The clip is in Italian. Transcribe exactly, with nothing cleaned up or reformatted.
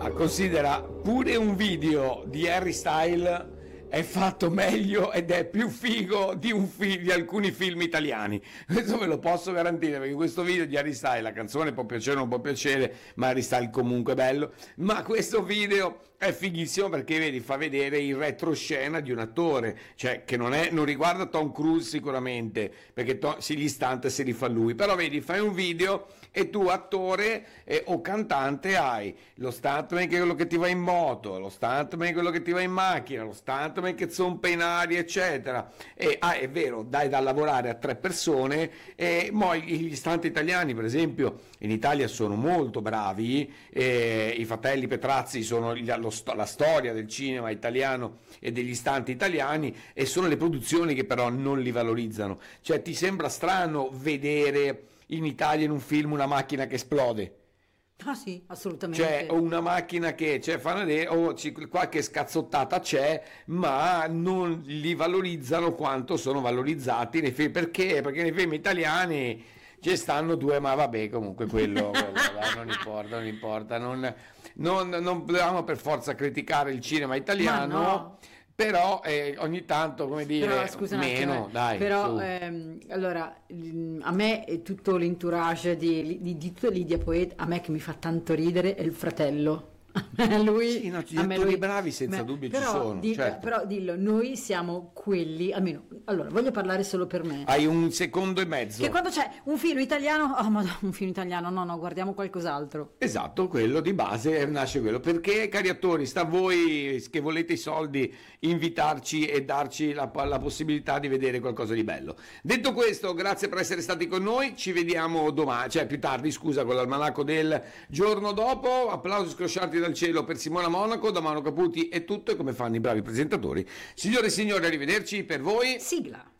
Ah, considera, pure un video di Harry Styles è fatto meglio ed è più figo di, un fi- di alcuni film italiani. Questo ve lo posso garantire, perché questo video di Harry Styles, la canzone può piacere o non può piacere, ma Harry Styles comunque è bello, ma questo video è fighissimo perché vedi, fa vedere il retroscena di un attore, cioè che non, è, non riguarda Tom Cruise sicuramente, perché to- sì, gli stunt si rifà lui, però vedi, fai un video e tu attore eh, o cantante hai lo stuntman che è quello che ti va in moto, lo stuntman che è quello che ti va in macchina, lo stuntman che zompa in aria eccetera, e ah, è vero, dai da lavorare a tre persone, e poi gli stunt italiani per esempio in Italia sono molto bravi, eh, i fratelli Petrazzi sono gli- lo sto- la storia del cinema italiano e degli stunt italiani, e sono le produzioni che però non li valorizzano. Cioè ti sembra strano vedere in Italia in un film una macchina che esplode? Ah sì, assolutamente. Cioè, o una macchina che cioè, fanno vedere, o ci- qualche scazzottata c'è, ma non li valorizzano quanto sono valorizzati nei film. Perché? Perché nei film italiani ci stanno due, ma vabbè, comunque quello, quello dai, non importa, non importa. Non, non, non dobbiamo per forza criticare il cinema italiano. Ma no. Però eh, ogni tanto, come dire, Però scusa un attimo, meno, eh, dai. però su. ehm, allora mm, a me è tutto l'entourage di, di, di tutta Lidia Poet, a me che mi fa tanto ridere è il fratello. A me lui, Sì, no, gli a me attori lui- bravi senza me- dubbio ci però, sono, di- certo. però dillo, noi siamo quelli, almeno, allora voglio parlare solo per me. Hai un secondo e mezzo. Che quando c'è un film italiano, oh madonna, un film italiano, no, no, guardiamo qualcos'altro. Esatto, quello di base nasce quello. Perché, cari attori, sta a voi che volete i soldi invitarci e darci la, la possibilità di vedere qualcosa di bello. Detto questo, grazie per essere stati con noi. Ci vediamo domani, cioè più tardi, scusa, con l'almanacco del giorno dopo. Applausi scrosciati dal cielo per Simona Monaco, da Mano Caputi è tutto, e come fanno i bravi presentatori. Signore e signori, arrivederci per voi. Sigla.